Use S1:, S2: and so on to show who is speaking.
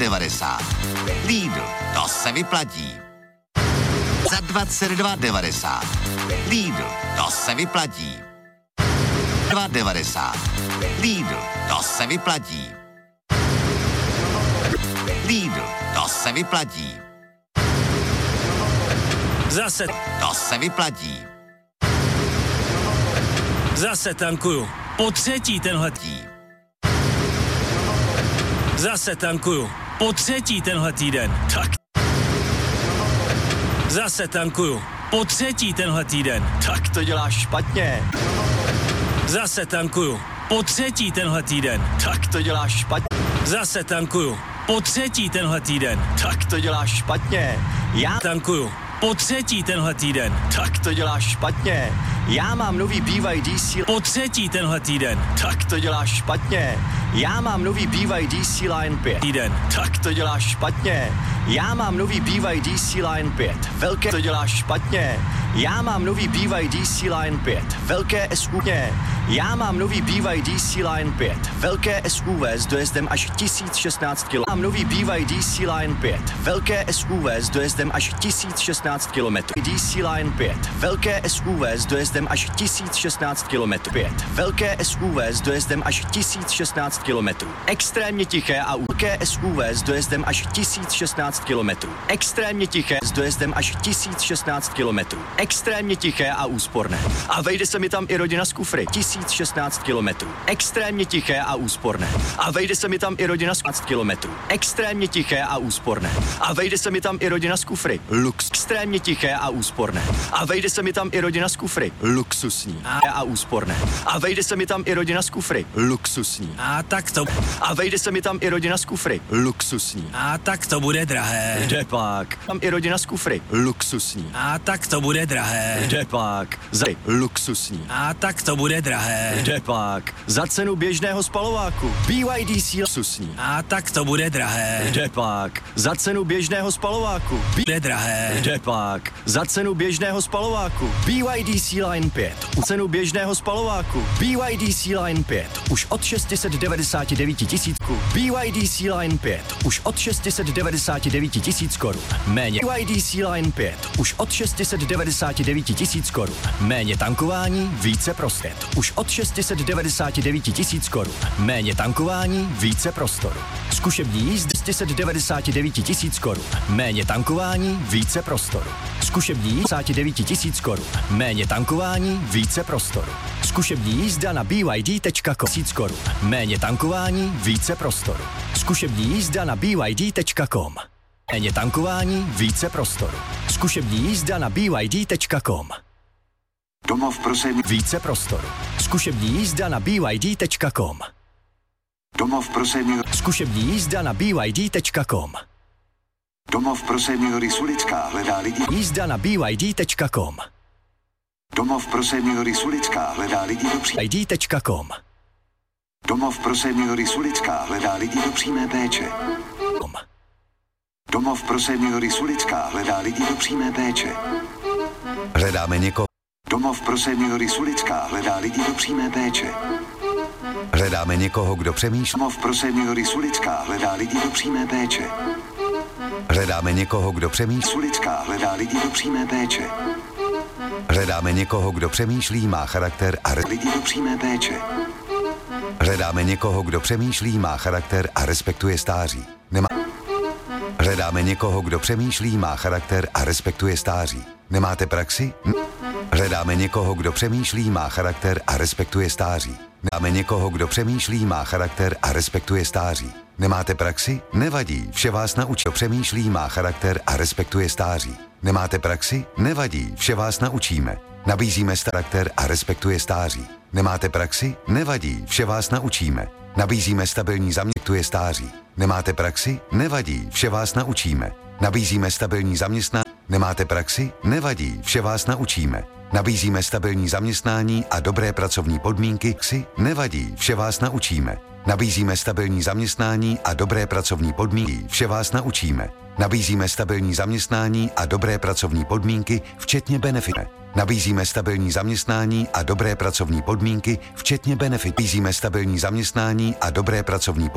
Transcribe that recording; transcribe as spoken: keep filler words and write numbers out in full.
S1: devadesát. Lidl, to se vyplatí. Za dvacet dva devadesát. Lidl, to se vyplatí. dva devadesát. Lidl, to se vyplatí. Lidl, to se vyplatí.
S2: Zase.
S1: To se vyplatí.
S2: Zase tankuju. Po třetí tenhletí. Zase tankuju. Po třetí tenhle týden. Tak. Zase tankuju. Po třetí tenhle týden.
S3: Tak to děláš špatně.
S2: Zase tankuju. Po třetí tenhle týden.
S3: Tak to děláš špatně.
S2: Zase tankuju. Po třetí tenhle týden.
S3: Tak to děláš špatně. Já
S2: tankuju. Po třetí tenhle týden.
S3: Tak to děláš špatně. Já mám nový B Y D C...
S2: Po třetí tenhle týden.
S3: Tak to děláš špatně. Já mám nový B Y D C Line pět.
S2: Týden.
S3: Tak to děláš špatně. Já mám nový B Y D C Line pět. Velké to děláš špatně. Já mám nový B Y D C Line pět. Velké S U V. Já mám nový B Y D C Line pět. Velké S U V s dojezdem až tisíc šestnáct kilometrů. Mám nový B Y D C Line pět. Velké S U V s dojezdem až tisíc šestnáct kilometrů. D C Line pět. Velké S U V s dojezdem až tisíc šestnáct kilometrů. pět. Velké S U V s dojezdem až tisíc šestnáct kilometrů. Extrémně tiché a velké S U V s dojezdem až tisíc šestnáct kilometrů. Extrémně tiché s dojezdem až tisíc šestnáct kilometrů. Extrémně tiché a úsporné. A vejde se mi tam i rodina z kufry. tisíc šestnáct kilometrů. Extrémně tiché a úsporné. A vejde se mi tam i rodina z patnáct kilometrů. Extrémně tiché a úsporné. A vejde se mi tam i rodina z kufry. Lux. Extrémně tiché a úsporné. A vejde se mi tam i rodina z kufry. Luxusní a úsporné. A vejde se mi tam i rodina z kufry. Luxusní.
S2: A tak to.
S3: A vejde se mi tam i rodina z kufry. Luxusní.
S2: A tak to bude drahé.
S3: Kde pak? Tam i rodina z kufry. Luxusní.
S2: A tak to bude drahé.
S3: Kde pak? Za luxusní.
S2: A tak to bude drahé.
S3: Kde pak? Za cenu běžného spalováku. B Y D C luxusní.
S2: A tak to bude drahé.
S3: Kde pak? Za cenu běžného spalováku.
S2: Bude drahé.
S3: Kde pak? Za cenu běžného spalováku. B Y D C Line pět. U cenu běžného spalováku. B Y D C Line pět. Už od šest set devadesát devět tisíc. B Y D C Line pět. Už od šest set devadesát devět tisíc korun. Méně. B Y D C Line pět. Už od šest set devadesát devět tisíc korun. Méně tankování, více prostor. Už od šest set devadesát devět tisíc korun. Méně tankování, více prostoru. Zkušební jízdy šest set devadesát devět tisíc korun. Méně tankování, více prostoru. Zkušební jízda devět tisíc korun. Méně tankování, více prostoru. Zkušební jízda na B Y D tečka com tisíc korun. Méně tankování, více prostoru. Zkušební jízda na B Y D tečka com. Méně tankování, více prostoru. Zkušební jízda na B Y D tečka com.
S1: Domov pro seniory.
S3: Více prostoru. Zkušební jízda na B Y D tečka com.
S1: Domov pro seniory.
S3: Zkušební jízda na B Y D tečka com.
S1: Domov pro seniory Sulická hledá lidi.
S3: Jízda na B Y D tečka com.
S1: Domov pro seniory Sulická hledá lidi do přímé.
S3: B Y D tečka com.
S1: Domov pro seniory Sulická hledá lidi do přímé péče. Domov pro seniory Sulická hledá lidi do přímé péče. Hledáme někoho. Domov pro seniory Sulická hledá lidi do přímé péče. Hledáme někoho, kdo přemýšlí. Domov pro seniory Sulická hledá lidi do přímé péče. Hledáme někoho, kdo přemýšlí. Sulická hledá lidi do přímé péče. Hledáme někoho, kdo přemýšlí, má charakter a re... lidi do přímé péče. Hledáme někoho, kdo přemýšlí, má charakter a respektuje stáří. Nemá... Hledáme někoho, kdo přemýšlí, má charakter a respektuje stáří. Nemáte praxi? Hledáme někoho, kdo přemýšlí, má charakter a respektuje stáří. Hledáme někoho, kdo přemýšlí, má charakter a respektuje stáří. Nemáte praxi? Nevadí, vše vás naučí. Kdo přemýšlí, má charakter a respektuje stáří. Nemáte praxi? Nevadí, vše vás naučíme. Nabízíme charakter a respektuje stáří. Nemáte praxi? Nevadí, vše vás naučíme. Nabízíme stabilní zaměstnání stáří. Nemáte praxi? Nevadí, vše vás naučíme. Nabízíme stabilní zaměstnání. Nemáte praxi? Nevadí, vše vás naučíme. Nabízíme stabilní zaměstnání a dobré pracovní podmínky. Si nevadí, vše vás naučíme. Nabízíme stabilní zaměstnání a dobré pracovní podmínky. Vše vás naučíme. Nabízíme stabilní zaměstnání a dobré pracovní podmínky, včetně benefitů. Nabízíme stabilní zaměstnání a dobré pracovní podmínky, včetně benefitů. Nabízíme stabilní zaměstnání a dobré pracovní podmínky.